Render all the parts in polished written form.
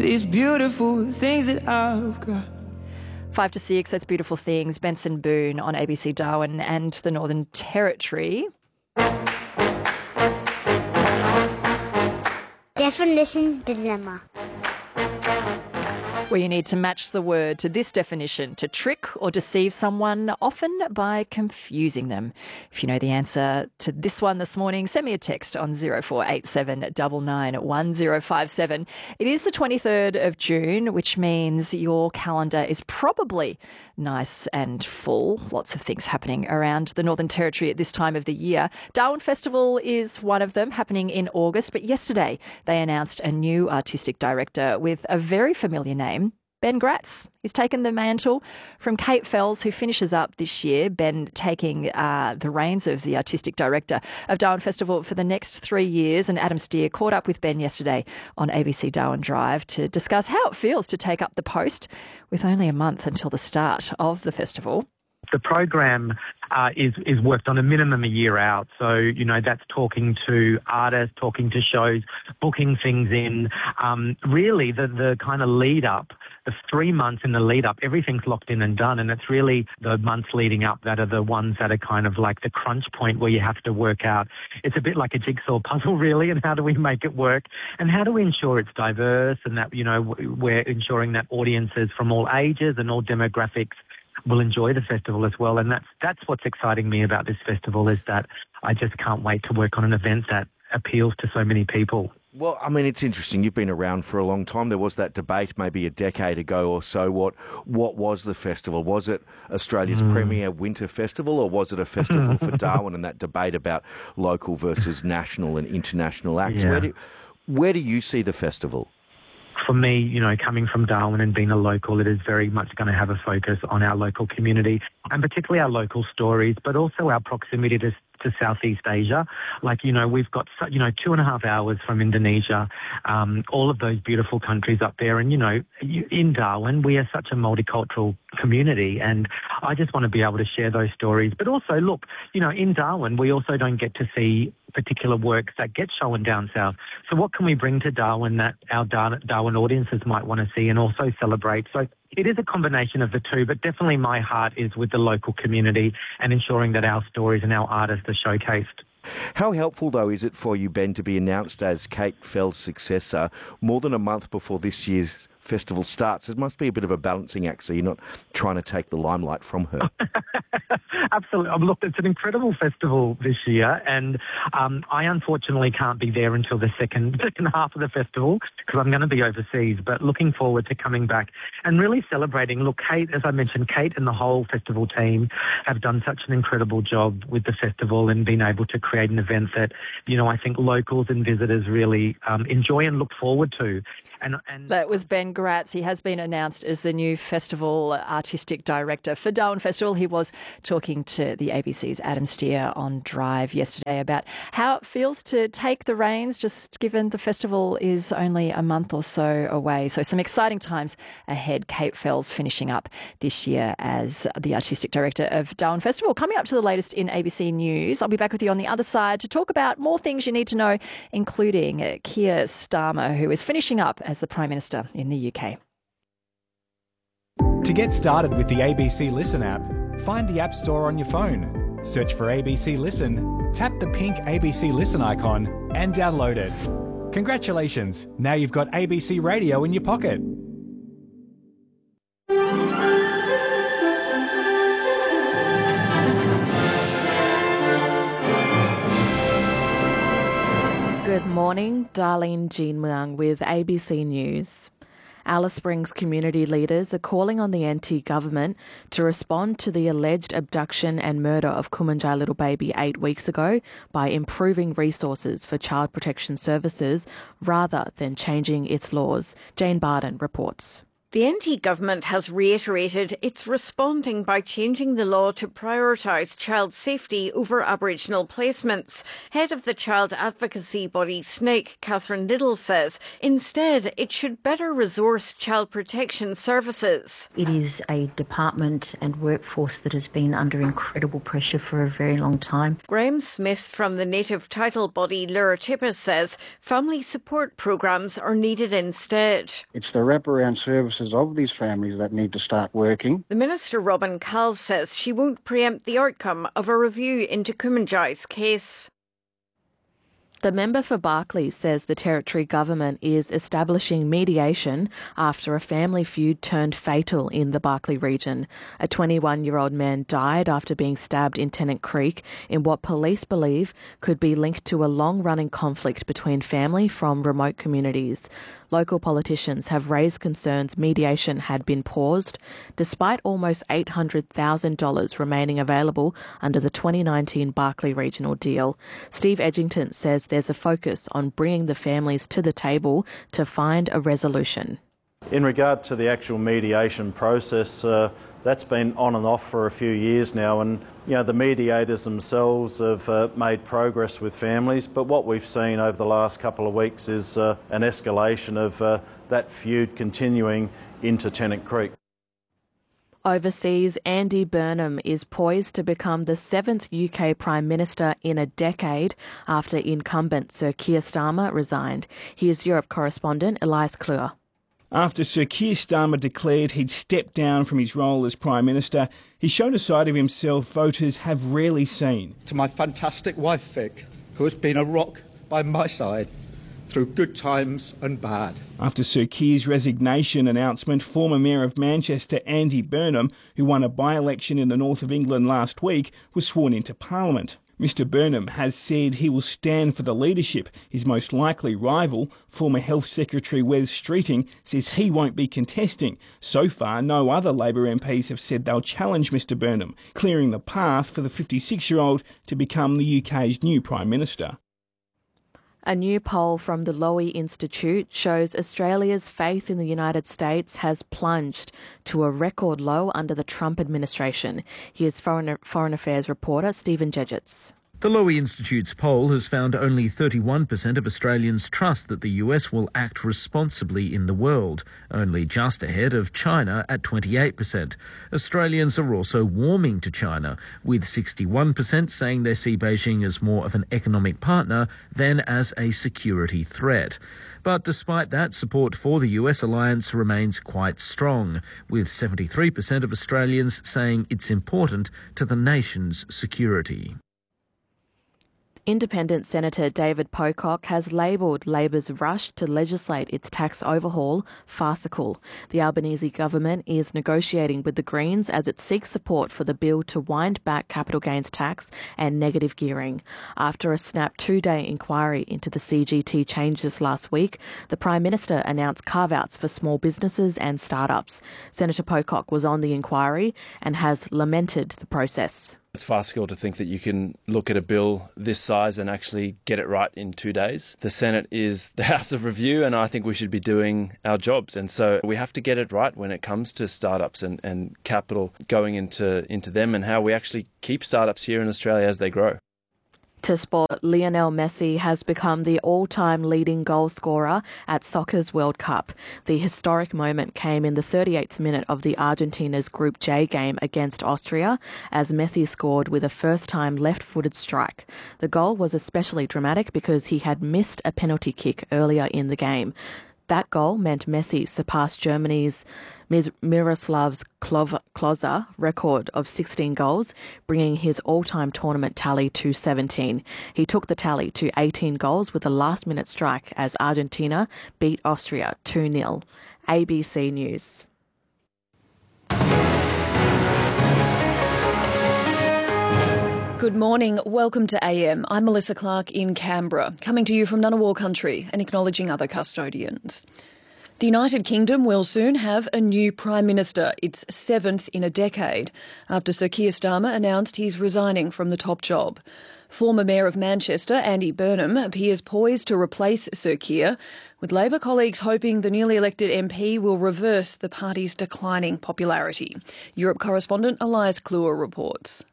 these beautiful things that I've got. 5 to 6, that's Beautiful Things. Benson Boone on ABC Darwin and the Northern Territory. Definition dilemma. Where you need to match the word to this definition: to trick or deceive someone, often by confusing them. If you know the answer to this one this morning, send me a text on 0487 99 1057. It is the 23rd of June, which means your calendar is probably nice and full. Lots of things happening around the Northern Territory at this time of the year. Darwin Festival is one of them, happening in August, but yesterday they announced a new artistic director with a very familiar name, Ben Gratz. He's taken the mantle from Kate Fells, who finishes up this year. Ben taking the reins of the artistic director of Darwin Festival for the next 3 years. And Adam Steer caught up with Ben yesterday on ABC Darwin Drive to discuss how it feels to take up the post with only a month until the start of the festival. The program is worked on a minimum a year out. So, you know, that's talking to artists, talking to shows, booking things in. Really, the kind of lead up, the 3 months in the lead up, everything's locked in and done. And it's really the months leading up that are the ones that are kind of like the crunch point where you have to work out. It's a bit like a jigsaw puzzle, really. And how do we make it work? And how do we ensure it's diverse and that, you know, we're ensuring that audiences from all ages and all demographics will enjoy the festival as well. And that's what's exciting me about this festival, is that I just can't wait to work on an event that appeals to so many people. Well, I mean, it's interesting. You've been around for a long time. There was that debate maybe a decade ago or so. What was the festival? Was it Australia's premier winter festival, or was it a festival for Darwin? And that debate about local versus national and international acts. Yeah. Where do you see the festival? For me, you know, coming from Darwin and being a local, it is very much going to have a focus on our local community and particularly our local stories, but also our proximity to Southeast Asia. Like, you know, we've got, 2.5 hours from Indonesia, all of those beautiful countries up there. And, you know, in Darwin, we are such a multicultural community, and I just want to be able to share those stories. But also, look, you know, in Darwin, we also don't get to see particular works that get shown down south. So what can we bring to Darwin that our Darwin audiences might want to see and also celebrate? So it is a combination of the two, but definitely my heart is with the local community and ensuring that our stories and our artists are showcased. How helpful, though, is it for you, Ben, to be announced as Kate Fells' successor more than a month before this year's festival starts? It must be a bit of a balancing act, so you're not trying to take the limelight from her. Absolutely. Look, it's an incredible festival this year, and I unfortunately can't be there until the second half of the festival because I'm going to be overseas, but looking forward to coming back and really celebrating. Look, Kate, as I mentioned, Kate and the whole festival team have done such an incredible job with the festival and been able to create an event that, you know, I think locals and visitors really enjoy and look forward to. And that was Ben Gratz. He has been announced as the new festival artistic director for Darwin Festival. He was talking to the ABC's Adam Steer on Drive yesterday about how it feels to take the reins, just given the festival is only a month or so away. So some exciting times ahead. Kate Fells finishing up this year as the artistic director of Darwin Festival. Coming up to the latest in ABC News. I'll be back with you on the other side to talk about more things you need to know, including Keir Starmer, who is finishing up as the Prime Minister in the UK. To get started with the ABC Listen app, find the App Store on your phone, search for ABC Listen, tap the pink ABC Listen icon and download it. Congratulations, now you've got ABC Radio in your pocket. Good morning, Darlene Jean Muang with ABC News. Alice Springs community leaders are calling on the NT government to respond to the alleged abduction and murder of Kumanjai little baby 8 weeks ago by improving resources for child protection services rather than changing its laws. Jane Barden reports. The NT government has reiterated it's responding by changing the law to prioritise child safety over Aboriginal placements. Head of the child advocacy body SNAKE, Catherine Liddle, says instead it should better resource child protection services. It is a department and workforce that has been under incredible pressure for a very long time. Graham Smith from the native title body Luratipa says family support programs are needed instead. It's the wraparound services of these families that need to start working. The Minister Robin Call says she won't preempt the outcome of a review into Kumanjai's case. The member for Barkly says the Territory Government is establishing mediation after a family feud turned fatal in the Barkly region. A 21-year-old man died after being stabbed in Tennant Creek in what police believe could be linked to a long-running conflict between family from remote communities. Local politicians have raised concerns mediation had been paused, despite almost $800,000 remaining available under the 2019 Barkly Regional Deal. Steve Edgington says there's a focus on bringing the families to the table to find a resolution. In regard to the actual mediation process, that's been on and off for a few years now, and the mediators themselves have made progress with families, but what we've seen over the last couple of weeks is an escalation of that feud continuing into Tennant Creek. Overseas, Andy Burnham is poised to become the 7th UK Prime Minister in a decade after incumbent Sir Keir Starmer resigned. Here's Europe correspondent Elias Kleur. After Sir Keir Starmer declared he'd stepped down from his role as Prime Minister, he showed a side of himself voters have rarely seen. To my fantastic wife Vic, who has been a rock by my side through good times and bad. After Sir Keir's resignation announcement, former Mayor of Manchester Andy Burnham, who won a by-election in the north of England last week, was sworn into Parliament. Mr Burnham has said he will stand for the leadership. His most likely rival, former Health Secretary Wes Streeting, says he won't be contesting. So far, no other Labor MPs have said they'll challenge Mr Burnham, clearing the path for the 56-year-old to become the UK's new Prime Minister. A new poll from the Lowy Institute shows Australia's faith in the United States has plunged to a record low under the Trump administration. Here's Foreign Affairs reporter Stephen Jedgetts. The Lowy Institute's poll has found only 31% of Australians trust that the US will act responsibly in the world, only just ahead of China at 28%. Australians are also warming to China, with 61% saying they see Beijing as more of an economic partner than as a security threat. But despite that, support for the US alliance remains quite strong, with 73% of Australians saying it's important to the nation's security. Independent Senator David Pocock has labelled Labor's rush to legislate its tax overhaul farcical. The Albanese government is negotiating with the Greens as it seeks support for the bill to wind back capital gains tax and negative gearing. After a snap 2-day inquiry into the CGT changes last week, the Prime Minister announced carve-outs for small businesses and startups. Senator Pocock was on the inquiry and has lamented the process. It's farcical to think that you can look at a bill this size and actually get it right in 2 days. The Senate is the House of Review, and I think we should be doing our jobs. And so we have to get it right when it comes to startups and capital going into them, and how we actually keep startups here in Australia as they grow. To sport, Lionel Messi has become the all-time leading goal scorer at soccer's World Cup. The historic moment came in the 38th minute of the Argentina's Group J game against Austria, as Messi scored with a first-time left-footed strike. The goal was especially dramatic because he had missed a penalty kick earlier in the game. That goal meant Messi surpassed Germany's Miroslav Klose record of 16 goals, bringing his all-time tournament tally to 17. He took the tally to 18 goals with a last-minute strike as Argentina beat Austria 2-0. ABC News. Good morning. Welcome to AM. I'm Melissa Clark in Canberra, coming to you from Ngunnawal country and acknowledging other custodians. The United Kingdom will soon have a new Prime Minister, its 7th in a decade, after Sir Keir Starmer announced he's resigning from the top job. Former Mayor of Manchester, Andy Burnham, appears poised to replace Sir Keir, with Labor colleagues hoping the newly elected MP will reverse the party's declining popularity. Europe correspondent Elias Kluwer reports.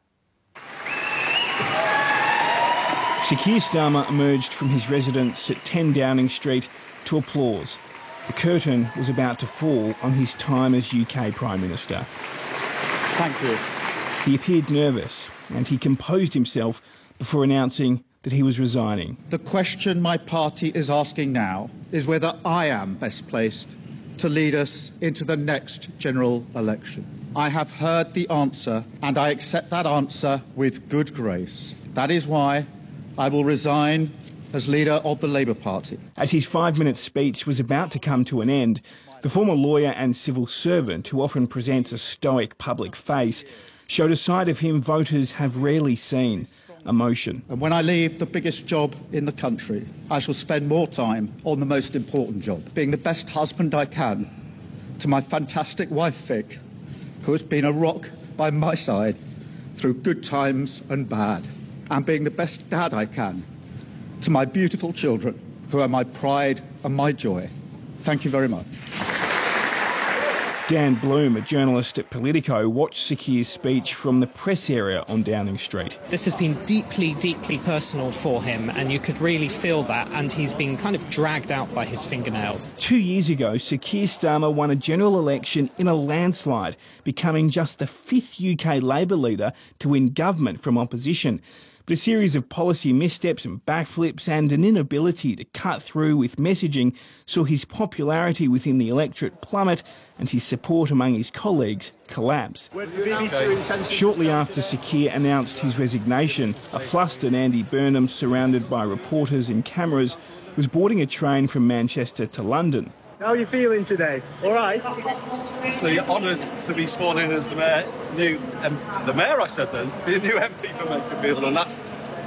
Sir Keir Starmer emerged from his residence at 10 Downing Street to applause. The curtain was about to fall on his time as UK Prime Minister. Thank you. He appeared nervous and he composed himself before announcing that he was resigning. The question my party is asking now is whether I am best placed to lead us into the next general election. I have heard the answer and I accept that answer with good grace. That is why I will resign as leader of the Labour Party. As his 5-minute speech was about to come to an end, the former lawyer and civil servant, who often presents a stoic public face, showed a side of him voters have rarely seen: emotion. And when I leave the biggest job in the country, I shall spend more time on the most important job, being the best husband I can to my fantastic wife Vic, who has been a rock by my side through good times and bad, and being the best dad I can to my beautiful children, who are my pride and my joy. Thank you very much. Dan Bloom, a journalist at Politico, watched Sir Keir's speech from the press area on Downing Street. This has been deeply, deeply personal for him, and you could really feel that, and he's been kind of dragged out by his fingernails. 2 years ago, Sir Keir Starmer won a general election in a landslide, becoming just the 5th UK Labour leader to win government from opposition. But a series of policy missteps and backflips and an inability to cut through with messaging saw his popularity within the electorate plummet and his support among his colleagues collapse. Shortly after Sir Keir announced his resignation, a flustered Andy Burnham, surrounded by reporters and cameras, was boarding a train from Manchester to London. How are you feeling today? All right? It's honoured to be sworn in as the mayor, the mayor, I said then, the new MP for Makerfield, and that's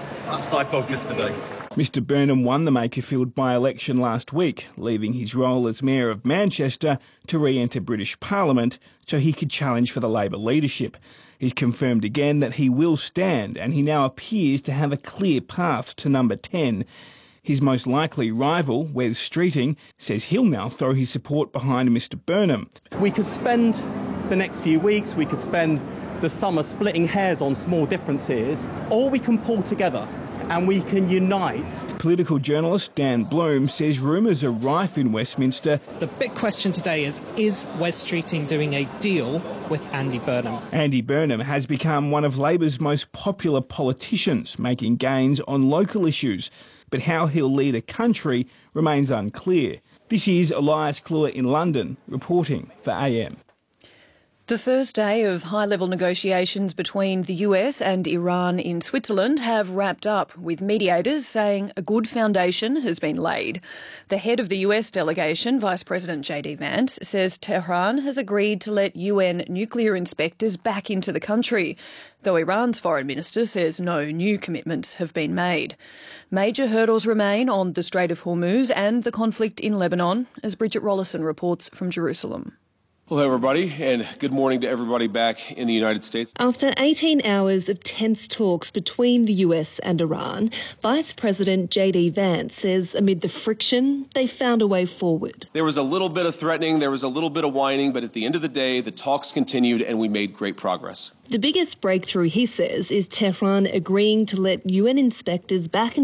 my focus today. Mr Burnham won the Makerfield by-election last week, leaving his role as Mayor of Manchester to re-enter British Parliament so he could challenge for the Labor leadership. He's confirmed again that he will stand, and he now appears to have a clear path to number 10. His most likely rival, Wes Streeting, says he'll now throw his support behind Mr Burnham. We could spend the next few weeks, we could spend the summer splitting hairs on small differences, or we can pull together and we can unite. Political journalist Dan Bloom says rumours are rife in Westminster. The big question today is Wes Streeting doing a deal with Andy Burnham? Andy Burnham has become one of Labor's most popular politicians, making gains on local issues. But how he'll lead a country remains unclear. This is Elias Kluwer in London, reporting for AM. The first day of high-level negotiations between the US and Iran in Switzerland have wrapped up, with mediators saying a good foundation has been laid. The head of the US delegation, Vice President JD Vance, says Tehran has agreed to let UN nuclear inspectors back into the country, though Iran's foreign minister says no new commitments have been made. Major hurdles remain on the Strait of Hormuz and the conflict in Lebanon, as Bridget Rollison reports from Jerusalem. Hello, everybody, and good morning to everybody back in the United States. After 18 hours of tense talks between the US and Iran, Vice President JD Vance says amid the friction, they found a way forward. There was a little bit of threatening, there was a little bit of whining, but at the end of the day, the talks continued and we made great progress. The biggest breakthrough, he says, is Tehran agreeing to let UN inspectors back in